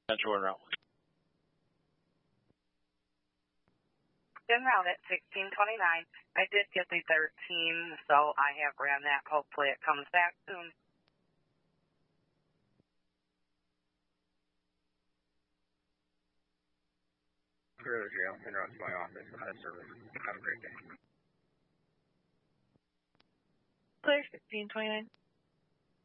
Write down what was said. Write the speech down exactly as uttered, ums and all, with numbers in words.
Central and route. En route at sixteen twenty-nine. I did get the thirteen, so I have ran that. Hopefully it comes back soon. Clear the jail. En route to my office. Out of service. Have a great day. Clear sixteen twenty-nine.